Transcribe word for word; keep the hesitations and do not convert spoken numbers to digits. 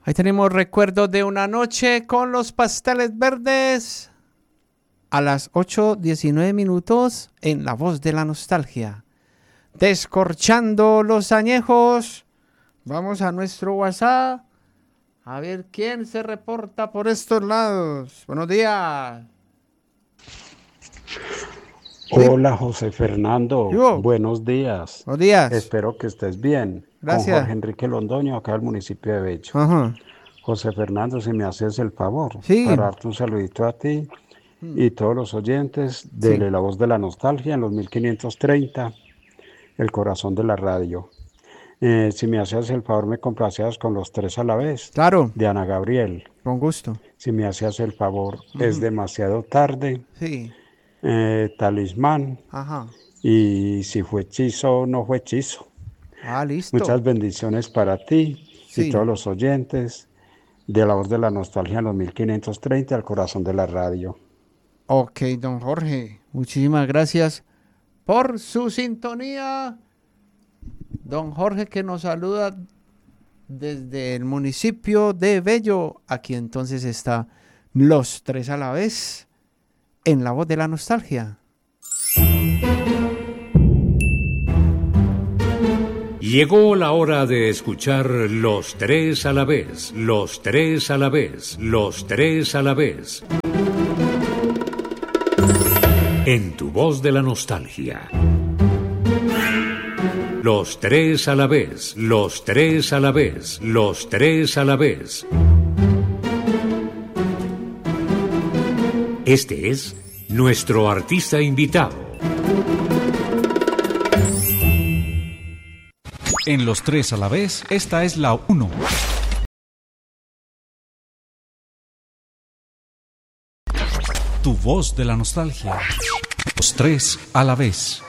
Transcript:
Ahí tenemos Recuerdos de una noche con los Pasteles Verdes a las ocho diecinueve minutos en La Voz de la Nostalgia. Descorchando los añejos. Vamos a nuestro WhatsApp a ver quién se reporta por estos lados. Buenos días. Hola José Fernando, Yo. buenos días. Buenos días. Espero que estés bien. Gracias. Con Jorge Enrique Londoño, acá del municipio de Bello. Ajá. José Fernando, si me haces el favor, Sí. para darte un saludito a ti y todos los oyentes de Sí. La Voz de la Nostalgia en los mil quinientos treinta, el corazón de la radio. Eh, si me haces el favor, me complacías con Los Tres a la Vez, Claro, de Ana Gabriel. con gusto. Si me hacías el favor, Es demasiado tarde, Sí. eh, Talismán. Ajá. Y si fue hechizo o no fue hechizo. Ah, listo. Muchas bendiciones para ti Sí. y todos los oyentes de La Voz de la Nostalgia en los mil quinientos treinta, al corazón de la radio. Ok, don Jorge, muchísimas gracias por su sintonía. Don Jorge que nos saluda desde el municipio de Bello. Aquí entonces está Los Tres a la Vez en La Voz de la Nostalgia. Llegó la hora de escuchar Los Tres a la Vez, Los Tres a la Vez, Los Tres a la Vez. En tu Voz de la Nostalgia. Los Tres a la Vez, Los Tres a la Vez, Los Tres a la Vez. Este es nuestro artista invitado. En Los Tres a la Vez, esta es la uno. Tu Voz de la Nostalgia. Los Tres a la Vez.